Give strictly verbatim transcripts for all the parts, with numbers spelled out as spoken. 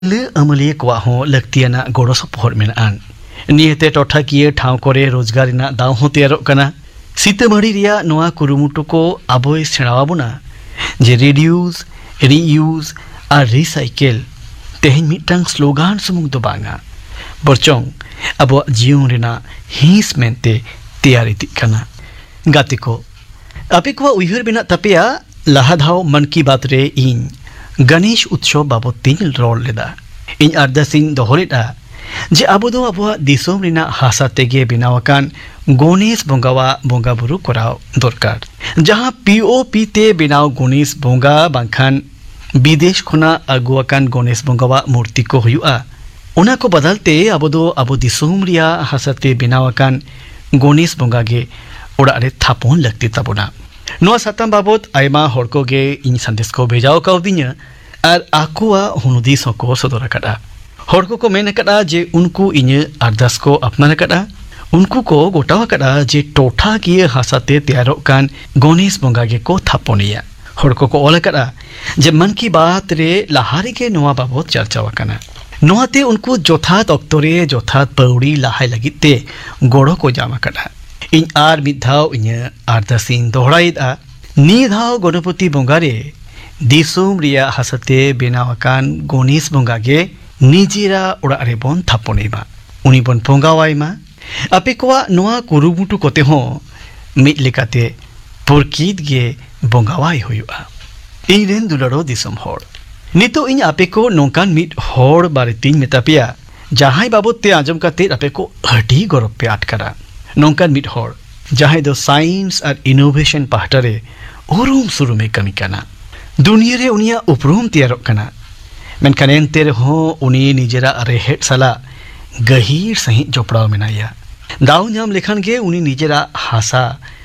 Le amalia kwa ho laktiana goro support menaan. Niete totakiye ठाव करे रोजगारिना दाव हो तेयारोग कना. सीतामढ़ी रिया नोआ कुरुमुटु को आबोय सेणावाबुना जे रिड्यूस, रीयूज और रिसाइकिल तेहेन मिटang स्लोगान सुमुंग दो बांगा. बरचों अबो जीवन रिना हिस मेंते तैयारी कना. गाते को अपे को उयहर बिना तपिया लहाधाव मन की बात रे इन गणेश उत्सव बाबत तीन रोल लेदा. इन अरदासिन दोहरेदा जे आबो दो आबो दिसोम रिना हासा तेगे बिनावाकान गणेश बोंगावा बोंगा बुरु कराव दरकार. जहां पीओपी ते बिनाव गणेश बोंगा बांखान विदेश खुना अगुआकान गणेश बोंगावा मूर्ति को हुआ. उना को बदलते आबो दो आबो दिसोम रिया हासा ते बिनावाकान गणेश बोंगा गे ओड़ा रे थापोन लगती तबोना. नोआ साताम बाबत आयमा हड़को गे इन संदेश को भेजाओ काउदिnya और आकुआ हुनुदिस को सदर कड़ा. हड़को को मेन कड़ा जे उनको इन्हे अरदास को अपना कड़ा. उनको को गोटावा कड़ा जे टोठा किए हासाते तैयारो कान गणेश बोंगा गे को थापोनिया. हड़को को ओला कड़ा जे मन की बात रे लहारी के नोआ बाबत चर्चा वकना. नोआते उनको जोथात अक्तोरे जोथात पौड़ी लहाय लगिते गोड़ो को जामा कड़ा. इन आर मिधाव इन आरदासिन दोहराइदा निधाव गणपति बोंगारे दिसोम रिया हासाते बेनावाकान गणेश बोंगा गे निजिरा ओड़ा रे बोन थापोनेबा. उनी बोन पोंगावाइमा अपे कोआ नोआ कुरुमुटु कोते हो मिट लेकाते पुरकीद गे बोंगावाई हुआ. इन रेन दुलारो दिसोम होड़ नितो इन आपे को नोंकान मिट होड़ बारे तीन मेतापिया जहां बाबत ते आजम काते आपे को अडी गौरव पे आटकरा. नोंकान मिट होड़ जहां दो साइंस और इनोवेशन पाहटरे उरुम सुरु में कमी कना. दुनिया रे उनिया उपरूम तैयार कना. मेनखान एनते हो उनी निजेरा रेहेट सला गहीर सही जोपड़ाव मेनाया. दाव नाम लेखान गे उनी निजेरा हासा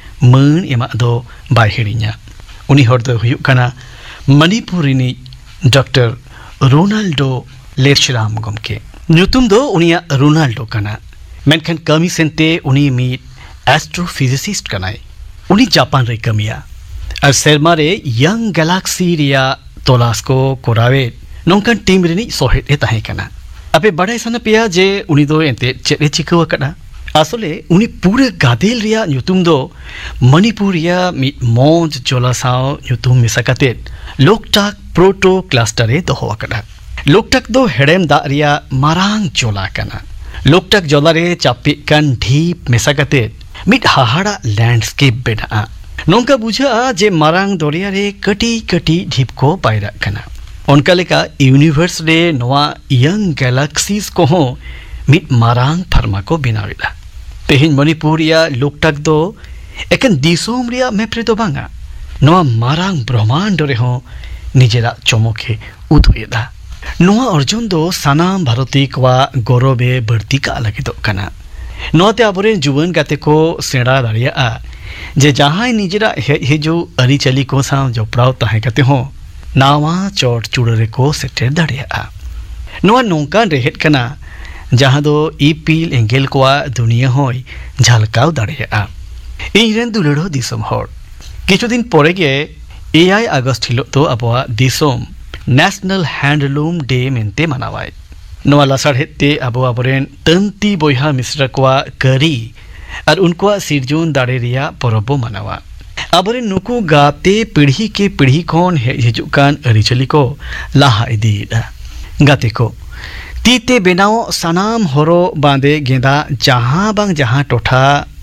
मन एमा दो बाय हिड़िया. उनी हर दो हुयुक कना मणिपुर रिनी डॉक्टर रोनाल्डो लेरशराम गमके. नुतुम दो उनिया रोनाल्डो कना. मेनखान कमी सेंते उनी मीट एस्ट्रोफिजिसिस्ट कनाय. उनी जापान रे कमिया और सेरमा रे यंग गैलेक्सी रिया तोलास को कोरावे नोंकान टीम रिनी सोहेट ए ताहे कना. अपे बड़ाई सना पिया जे उनी दो एंते चेरे चिकवा कना. आसले उनी पूरे गादेल रिया नुतुम दो मणिपुर रिया मिट मोज जोलासाव नुतुम मिसाकाते लोकटाक प्रोटो क्लस्टर रे दोहवा कना. लोकटाक दो हेडेम दा रिया मारांग जोला कना. लोकटाक जोलारे चापिकान ढीप मेसाकाते मिट हाहाड़ा लैंडस्केप बेना. नोंका बुझा जे मारांग दरिया रे कटी कटी ढीप को पायरा कना. उनका लेका यूनिवर्स रे नोआ यंग गैलेक्सीज को हो मिट मारांग फरमा को बिनाविला. तेहिन मणिपुर या लोकटाक दो एकन दिसोम रिया मेप्रे दो बांगा नोआ मारांग ब्रह्मांड रे हो निजेरा चमके उदुएदा. नोआ अर्जुन दो सानाम भारती कवा गौरवे बढ़ती का लगे दो कना. नोते आबोरे जुवन गाते को सेड़ा दाड़िया जे जहां निजेरा हेजो अरिचली को साव जोपड़ाव ताहे गाते हो नावा चोट चुड़रे को सेटेर दाड़िया. नोआ नोंकान रेहेट कना जहां दो इपिल एंगेल कोआ दुनिया होय झलकाव दाड़िया. इनरेन दुलड़ो दिसोम होड़ किछु दिन परे गे एआई अगस्त हिलो तो Abwa Disom national handloom day मेंते मनावाय. नोआ लासाड़हेते अबो आबोरेन तंती बोयहा मिश्रा कोआ करी और उनको सिरजोन दाड़े रिया परबो मनावा. आबोरेन नुकु गाते पीढ़ी के पीढ़ी कोन हिजुकान अरिचली को लाहा इदीदा. गाते को तीते बेनाओ सनाम होरो बांदे गेंदा जहां बांग जहां टोठा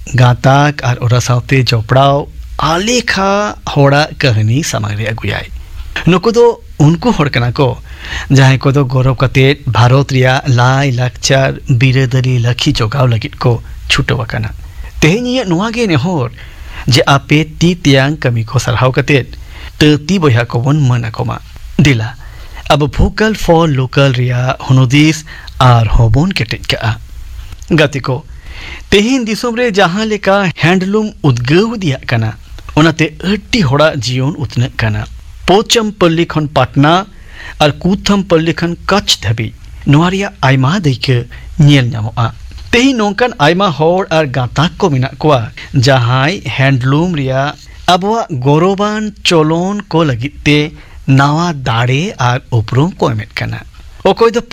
गाताक और ओरा सावते जोपड़ाव आलेखा होड़ा कहानी सामग्री अगुयाय. नुकु दो उनको होड़ कना को जहां को दो गौरव कते भारत रिया लाई लाकचार बिरादरी लखी जोगाव लगित को छुटवा कना. तेहेनिया नुआ गे नेहोर जे आपे ती त्यां कमी को सरहाव कते तती बोया को वन मन कोमा दिला. अब भोकल फॉर लोकल रिया हुनुदिस आर होबोन केटेज का. गाते को तेहिन दिसोम रे जहां लेका हैंडलूम उद्गव दिया कना ओनाते अट्टी होड़ा जीवन उतने कना. पोचम पल्ली खन पाटना और कूथम पल्ली खन कच्छ धबी नोआरिया आयमा देखे नियल नामोआ. तेही नोंकान आयमा होड़ और गाताक को मिना कोआ जहां हैंडलूम रिया अबवा गौरवान चोलोन को लगिते नावा दाड़े और उपरूम को एमेट कना. ᱚᱠᱚᱭ ᱫᱚ